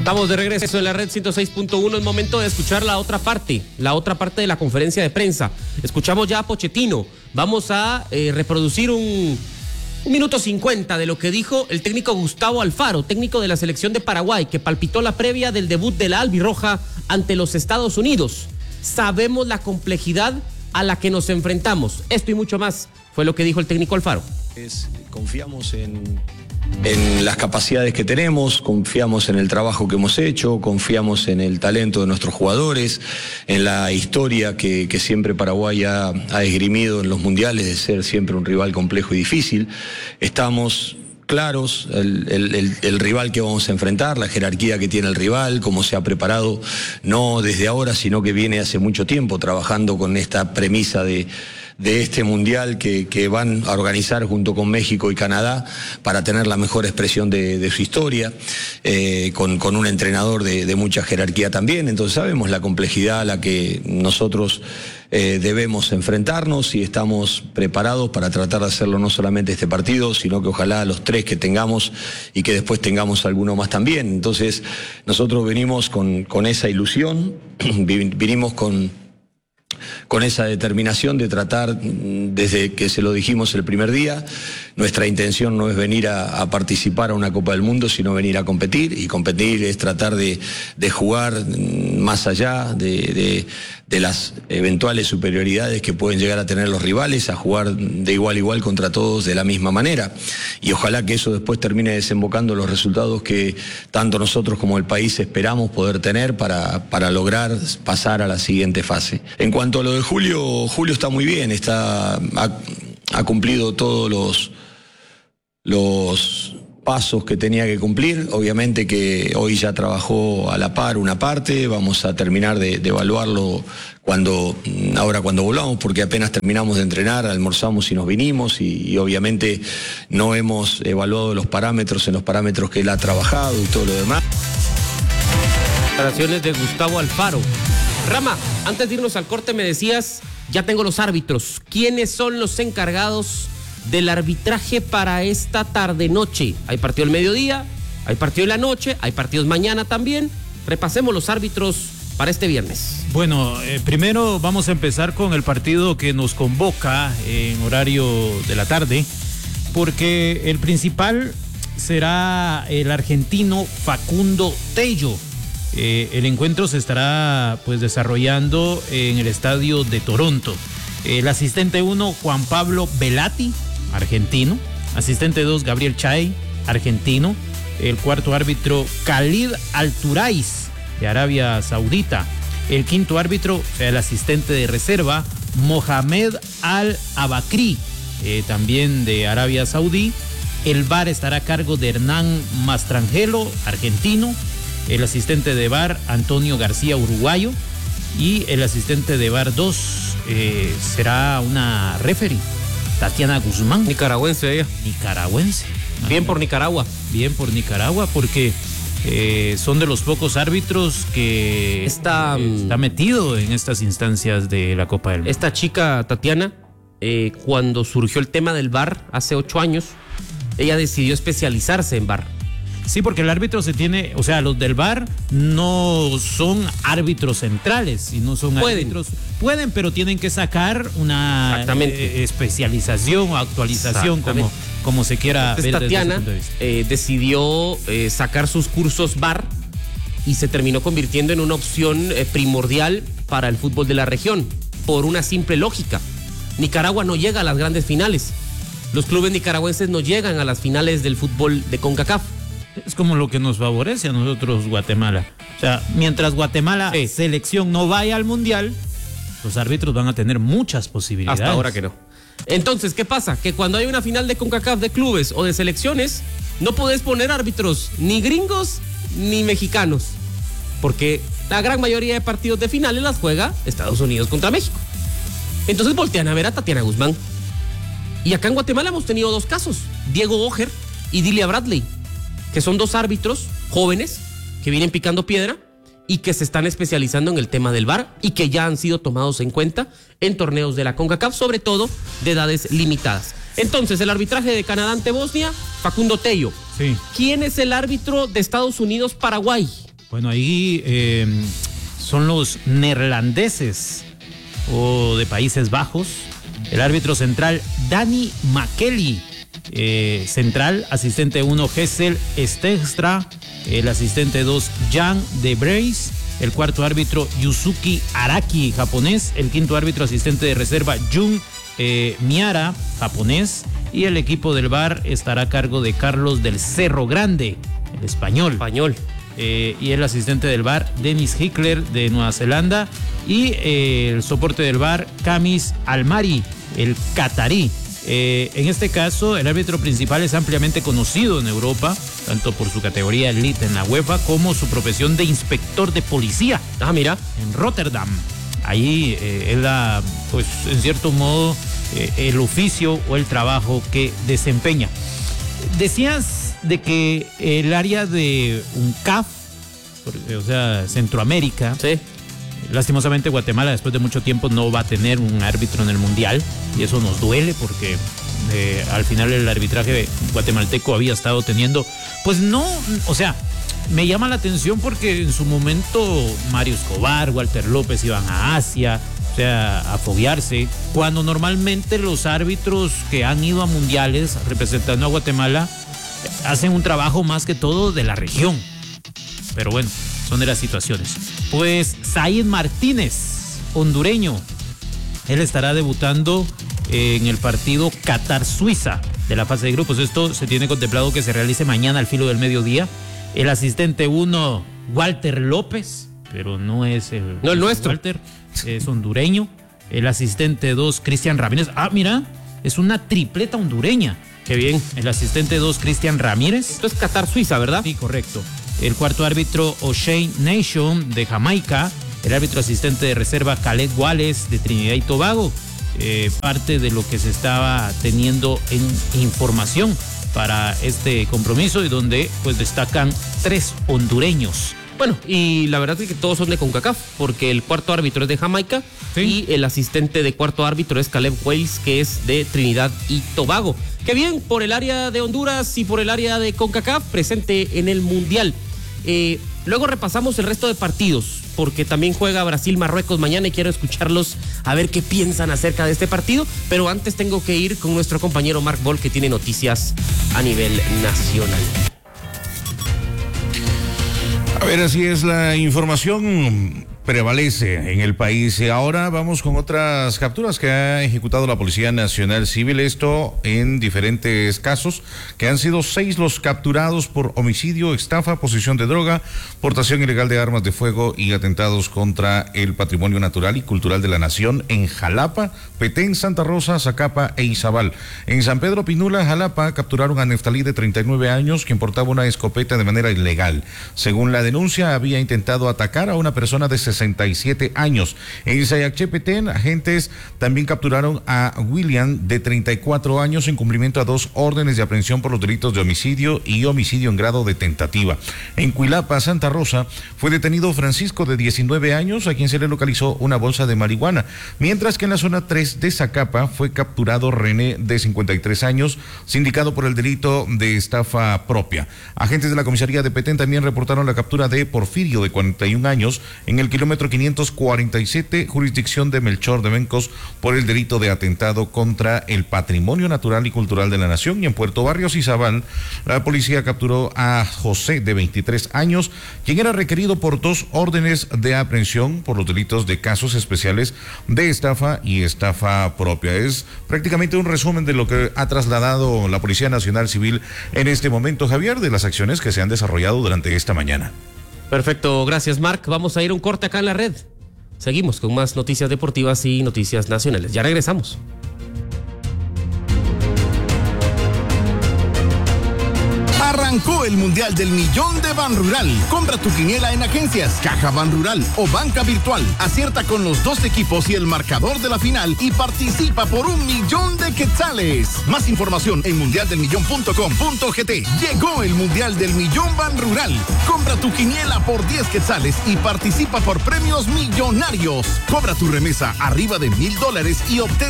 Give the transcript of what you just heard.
Estamos de regreso en la red 106.1. Es momento de escuchar la otra parte de la conferencia de prensa. Escuchamos ya a Pochettino. Vamos a reproducir un minuto 50 de lo que dijo el técnico Gustavo Alfaro, técnico de la selección de Paraguay, que palpitó la previa del debut de la albirroja ante los Estados Unidos. Sabemos la complejidad a la que nos enfrentamos. Esto y mucho más fue lo que dijo el técnico Alfaro. Confiamos en las capacidades que tenemos, confiamos en el trabajo que hemos hecho, confiamos en el talento de nuestros jugadores, en la historia que siempre Paraguay ha esgrimido en los mundiales de ser siempre un rival complejo y difícil. Estamos claros el rival que vamos a enfrentar, la jerarquía que tiene el rival, cómo se ha preparado, no desde ahora, sino que viene hace mucho tiempo trabajando con esta premisa de este mundial que van a organizar junto con México y Canadá para tener la mejor expresión de su historia, con un entrenador de mucha jerarquía también. Entonces sabemos la complejidad a la que nosotros debemos enfrentarnos y estamos preparados para tratar de hacerlo no solamente este partido, sino que ojalá los 3 que tengamos y que después tengamos alguno más también. Entonces nosotros venimos con esa ilusión, vinimos con esa determinación de tratar, desde que se lo dijimos el primer día, nuestra intención no es venir a participar a una Copa del Mundo, sino venir a competir, y competir es tratar de jugar más allá de las eventuales superioridades que pueden llegar a tener los rivales, a jugar de igual a igual contra todos de la misma manera, y ojalá que eso después termine desembocando los resultados que tanto nosotros como el país esperamos poder tener para lograr pasar a la siguiente fase. En cuanto a lo de Julio está muy bien, ha cumplido todos los pasos que tenía que cumplir. Obviamente que hoy ya trabajó a la par una parte, vamos a terminar de evaluarlo ahora cuando volvamos, porque apenas terminamos de entrenar, almorzamos y nos vinimos, y obviamente no hemos evaluado los parámetros que él ha trabajado y todo lo demás. Declaraciones de Gustavo Alfaro. Rama, antes de irnos al corte me decías, ya tengo los árbitros. ¿Quiénes son los encargados del arbitraje para esta tarde-noche? Hay partido el mediodía, hay partido en la noche, hay partidos mañana también. Repasemos los árbitros para este viernes. Bueno, primero vamos a empezar con el partido que nos convoca en horario de la tarde, porque el principal será el argentino Facundo Tello. El encuentro se estará desarrollando en el estadio de Toronto. El asistente 1, Juan Pablo Velati, argentino. Asistente 2, Gabriel Chay, argentino. El cuarto árbitro, Khalid Al-Turais, de Arabia Saudita. El quinto árbitro, el asistente de reserva, Mohamed Al-Abakri, también de Arabia Saudí. El VAR estará a cargo de Hernán Mastrangelo, argentino. El asistente de VAR, Antonio García, uruguayo. Y el asistente de VAR 2 será una referee, Tatiana Guzmán. Nicaragüense ella. Nicaragüense. Bien por Nicaragua. Bien por Nicaragua, porque son de los pocos árbitros que está metido en estas instancias de la Copa del Mundo. Esta chica, Tatiana, cuando surgió el tema del VAR hace 8 años, ella decidió especializarse en VAR. Sí, porque el árbitro los del VAR no son árbitros centrales y no son árbitros. Pueden, pero tienen que sacar una especialización o actualización, como se quiera ver. Tatiana decidió sacar sus cursos VAR y se terminó convirtiendo en una opción primordial para el fútbol de la región, por una simple lógica. Nicaragua no llega a las grandes finales. Los clubes nicaragüenses no llegan a las finales del fútbol de CONCACAF. Es como lo que nos favorece a nosotros Guatemala. O sea, mientras Guatemala, selección, no vaya al mundial, los árbitros van a tener muchas posibilidades. Hasta ahora que no. Entonces, ¿qué pasa? Que cuando hay una final de CONCACAF de clubes o de selecciones, no podés poner árbitros ni gringos ni mexicanos, porque la gran mayoría de partidos de finales las juega Estados Unidos contra México. Entonces voltean a ver a Tatiana Guzmán. Y acá en Guatemala hemos tenido 2 casos, Diego Oger y Dilia Bradley, que son 2 árbitros jóvenes que vienen picando piedra y que se están especializando en el tema del VAR y que ya han sido tomados en cuenta en torneos de la CONCACAF, sobre todo de edades limitadas. Entonces, el arbitraje de Canadá ante Bosnia, Facundo Tello. Sí. ¿Quién es el árbitro de Estados Unidos-Paraguay? Bueno, ahí son los neerlandeses o de Países Bajos. El árbitro central, Danny McKelly. Central, asistente 1, Gessel Stegstra. El asistente 2, Jan de Breis. El cuarto árbitro, Yusuki Araki, japonés. El quinto árbitro, asistente de reserva, Jun Miara, japonés. Y el equipo del VAR estará a cargo de Carlos del Cerro Grande, el español. Y el asistente del VAR, Dennis Hickler, de Nueva Zelanda. Y el soporte del VAR, Kamis Almari, el catarí. En este caso, el árbitro principal es ampliamente conocido en Europa, tanto por su categoría elite en la UEFA como su profesión de inspector de policía. Ah, mira. En Rotterdam. Ahí él da, pues, en cierto modo, el oficio o el trabajo que desempeña. Decías de que el área de UNCAF, o sea, Centroamérica. Sí. Lastimosamente Guatemala después de mucho tiempo no va a tener un árbitro en el Mundial y eso nos duele porque al final el arbitraje guatemalteco había estado teniendo, pues no, o sea, me llama la atención porque en su momento Mario Escobar, Walter López iban a Asia, o sea, a foguearse, cuando normalmente los árbitros que han ido a mundiales representando a Guatemala hacen un trabajo más que todo de la región, pero bueno, son de las situaciones. Pues Said Martínez, hondureño, él estará debutando en el partido Qatar-Suiza de la fase de grupos. Esto se tiene contemplado que se realice mañana al filo del mediodía. El asistente 1, Walter López, pero no es el nuestro. Walter, es hondureño. El asistente 2, Cristian Ramírez. Ah, mira, es una tripleta hondureña. Qué bien. El asistente 2, Cristian Ramírez. Esto es Qatar-Suiza, ¿verdad? Sí, correcto. El cuarto árbitro, O'Shea Nation, de Jamaica. El árbitro asistente de reserva, Khaled Wallace, de Trinidad y Tobago. Parte de lo que se estaba teniendo en información para este compromiso y donde pues destacan 3 hondureños. Bueno, y la verdad es que todos son de CONCACAF, porque el cuarto árbitro es de Jamaica, sí, y el asistente de cuarto árbitro es Caleb Wales, que es de Trinidad y Tobago. Qué bien, por el área de Honduras y por el área de CONCACAF, presente en el Mundial. Luego repasamos el resto de partidos, porque también juega Brasil-Marruecos mañana y quiero escucharlos a ver qué piensan acerca de este partido, pero antes tengo que ir con nuestro compañero Mark Boll, que tiene noticias a nivel nacional. A ver, así es, la información prevalece en el país. Ahora vamos con otras capturas que ha ejecutado la Policía Nacional Civil, esto en diferentes casos, que han sido 6 los capturados por homicidio, estafa, posesión de droga, portación ilegal de armas de fuego y atentados contra el patrimonio natural y cultural de la nación en Jalapa, Petén, Santa Rosa, Zacapa e Izabal. En San Pedro Pinula, Jalapa, capturaron a Neftalí, de 39 años, quien portaba una escopeta de manera ilegal. Según la denuncia, había intentado atacar a una persona de 67 años. En Sayaché, Petén, agentes también capturaron a William, de 34 años, en cumplimiento a 2 órdenes de aprehensión por los delitos de homicidio y homicidio en grado de tentativa. En Cuilapa, Santa Rosa, fue detenido Francisco, de 19 años, a quien se le localizó una bolsa de marihuana, mientras que en la zona 3 de Zacapa fue capturado René, de 53 años, sindicado por el delito de estafa propia. Agentes de la comisaría de Petén también reportaron la captura de Porfirio, de 41 años, en el kilómetro 547, jurisdicción de Melchor de Mencos, por el delito de atentado contra el patrimonio natural y cultural de la nación. Y en Puerto Barrios, Izabal, la policía capturó a José, de 23 años, quien era requerido por 2 órdenes de aprehensión por los delitos de casos especiales de estafa y estafa propia. Es prácticamente un resumen de lo que ha trasladado la Policía Nacional Civil en este momento, Javier, de las acciones que se han desarrollado durante esta mañana. Perfecto, gracias Marc. Vamos a ir a un corte acá en la red. Seguimos con más noticias deportivas y noticias nacionales. Ya regresamos. Arrancó el Mundial del Millón de Banrural. Compra tu quiniela en agencias, Caja Banrural o banca virtual. Acierta con los 2 equipos y el marcador de la final y participa por 1.000.000 de quetzales. Más información en mundialdelmillón.com.gt. Llegó el Mundial del Millón Banrural. Compra tu quiniela por 10 quetzales y participa por premios millonarios. Cobra tu remesa arriba de $1,000 y obtén